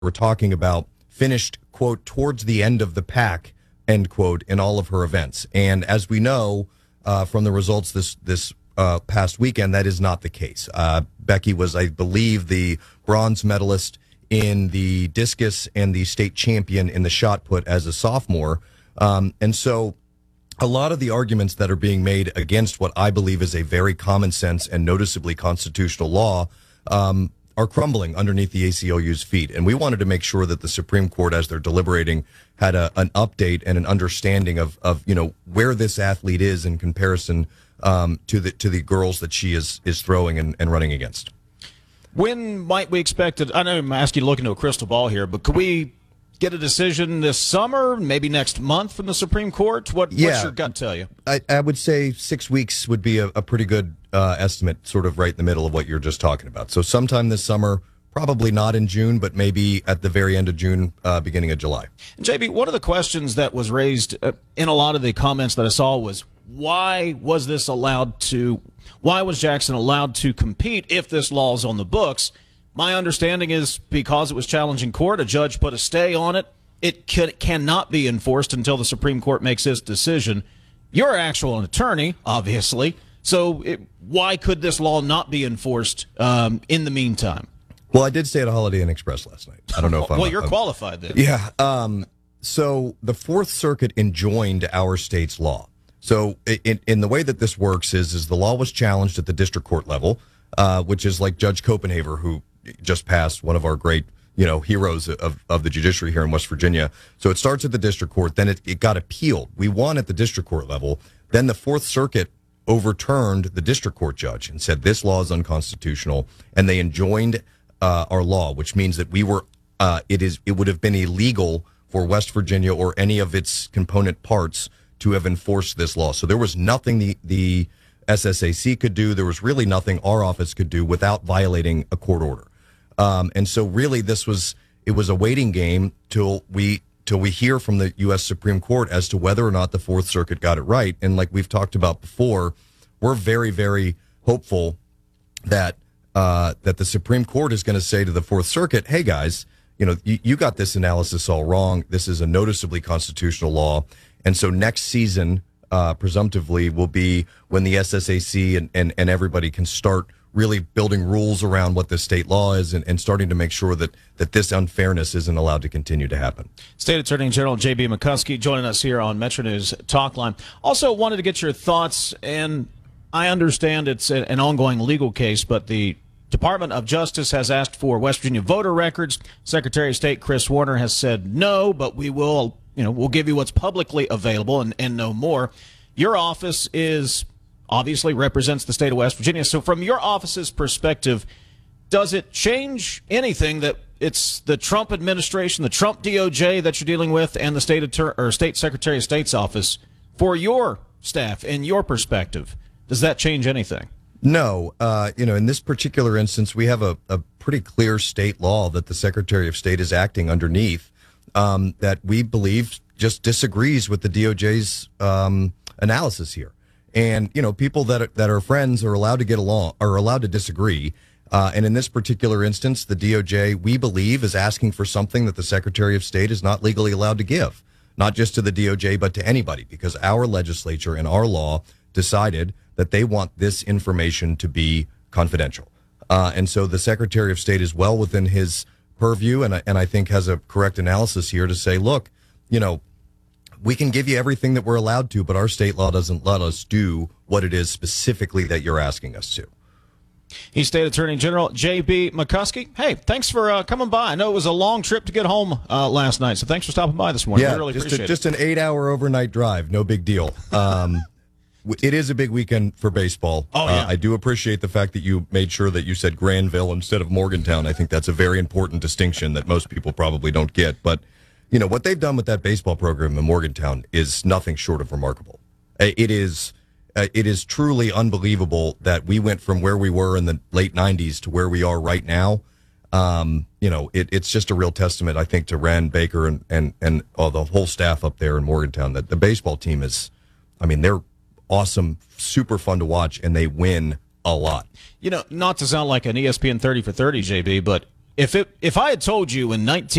we're talking about finished, quote, towards the end of the pack, end quote, in all of her events. And as we know from the results this past weekend, that is not the case. Becky was, I believe, the bronze medalist in the discus and the state champion in the shot put as a sophomore. And so a lot of the arguments that are being made against what I believe is a very common sense and noticeably constitutional law are crumbling underneath the ACLU's feet. And we wanted to make sure that the Supreme Court, as they're deliberating, had an update and an understanding of where this athlete is in comparison to the girls that she is throwing and running against. When might we expect it? I know I'm asking you to look into a crystal ball here, but could we get a decision this summer, maybe next month from the Supreme Court? What's your gut tell you? I would say 6 weeks would be a pretty good estimate, sort of right in the middle of what you're just talking about. So sometime this summer, probably not in June, but maybe at the very end of June, beginning of July. And JB, one of the questions that was raised in a lot of the comments that I saw was, why was Jackson allowed to compete if this law is on the books? My understanding is because it was challenged in court, a judge put a stay on it. It cannot be enforced until the Supreme Court makes its decision. You're actually an attorney, obviously, so why could this law not be enforced in the meantime? Well, I did stay at a Holiday Inn Express last night. I don't know if I'm... Well, you're qualified then. Yeah. So the Fourth Circuit enjoined our state's law. So in the way that this works is the law was challenged at the district court level, which is like Judge Copenhaver, who just passed, one of our great heroes of the judiciary here in West Virginia. So it starts at the district court, then it got appealed. We won at the district court level. Then the Fourth Circuit overturned the district court judge and said this law is unconstitutional, and they enjoined our law, which means that it would have been illegal for West Virginia or any of its component parts to have enforced this law. So there was nothing the SSAC could do. There was really nothing our office could do without violating a court order. And so really it was a waiting game till we hear from the U.S. Supreme Court as to whether or not the Fourth Circuit got it right. And like we've talked about before, we're very, very hopeful that the Supreme Court is going to say to the Fourth Circuit, hey guys, you got this analysis all wrong. This is a noticeably constitutional law. And so next season, presumptively, will be when the SSAC and everybody can start really building rules around what the state law is and starting to make sure that this unfairness isn't allowed to continue to happen. State Attorney General J.B. McCuskey joining us here on Metro News Talk Line. Also wanted to get your thoughts, and I understand it's an ongoing legal case, but the Department of Justice has asked for West Virginia voter records. Secretary of State Chris Warner has said no, but we'll give you what's publicly available and no more. Your office obviously represents the state of West Virginia. So from your office's perspective, does it change anything that it's the Trump administration, the Trump DOJ that you're dealing with, and the state Secretary of State's office for your staff and your perspective? Does that change anything? No. In this particular instance, we have a pretty clear state law that the Secretary of State is acting underneath that we believe just disagrees with the DOJ's analysis here. And, people that are friends are allowed to get along, are allowed to disagree. And in this particular instance, the DOJ, we believe, is asking for something that the Secretary of State is not legally allowed to give, not just to the DOJ, but to anybody, because our legislature and our law decided that they want this information to be confidential. And so the Secretary of State is well within his purview, and I think has a correct analysis here to say, look, we can give you everything that we're allowed to, but our state law doesn't let us do what it is specifically that you're asking us to. He's State Attorney General J.B. McCuskey. Hey, thanks for coming by. I know it was a long trip to get home last night, so thanks for stopping by this morning. Yeah, we really appreciate it. Just an 8-hour overnight drive. No big deal. It is a big weekend for baseball. Oh, yeah. I do appreciate the fact that you made sure that you said Granville instead of Morgantown. I think that's a very important distinction that most people probably don't get. But, what they've done with that baseball program in Morgantown is nothing short of remarkable. It is truly unbelievable that we went from where we were in the late 90s to where we are right now. It's just a real testament, I think, to Ren Baker and all the whole staff up there in Morgantown that the baseball team is, they're awesome, super fun to watch, and they win a lot. Not to sound like an ESPN 30 for 30, JB, but If I had told you in